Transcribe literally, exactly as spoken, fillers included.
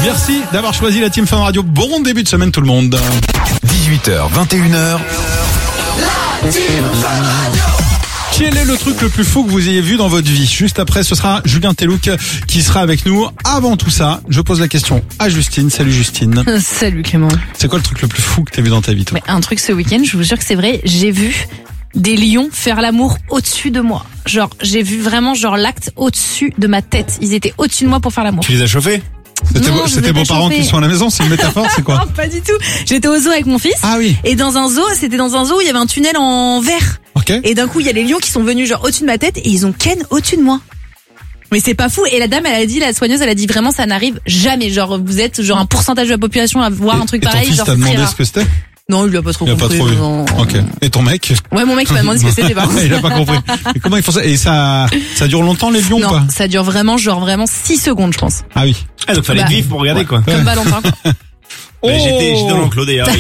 Merci d'avoir choisi la Team Fun Radio. Bon début de semaine tout le monde. dix-huit heures, vingt et une heures. La Team Fun Radio. Quel est le truc le plus fou que vous ayez vu dans votre vie? Juste après, ce sera Julien Telouk qui sera avec nous. Avant tout ça, je pose la question à Justine. Salut Justine. Salut Clément. C'est quoi le truc le plus fou que t'as vu dans ta vie, toi? Mais un truc ce week-end, je vous jure que c'est vrai, j'ai vu des lions faire l'amour au-dessus de moi. Genre, j'ai vu vraiment genre l'acte au-dessus de ma tête. Ils étaient au-dessus de moi pour faire l'amour. Tu les as chauffés? C'était Non, vos, je c'était vais vos pas parents chauffer. qui sont à la maison, c'est une métaphore, c'est quoi? Non, pas du tout. J'étais au zoo avec mon fils. Ah oui. Et dans un zoo, c'était dans un zoo où il y avait un tunnel en verre. Ok. Et d'un coup, il y a les lions qui sont venus genre au-dessus de ma tête et ils ont ken au-dessus de moi. Mais c'est pas fou. Et la dame, elle a dit, la soigneuse, elle a dit vraiment, ça n'arrive jamais. Genre, vous êtes genre un pourcentage de la population à voir Et- un truc et ton pareil. fils Genre, t'a c'est très demandé rare. ce que c'était? Non, il lui a pas trop Il a pas compris. trop vu. non. Ok. Et ton mec? Ouais, mon mec m'a demandé ce que c'était par contre. Il a pas compris. Et comment ils font ça? Et ça, ça dure longtemps les lions ou Non, pas? ça dure vraiment genre vraiment six secondes, je pense. Ah oui. Ah, donc fallait Bah, être vif pour regarder, quoi. Comme Valentin. quoi. Mais j'étais, j'étais dans l'enclos d'ailleurs.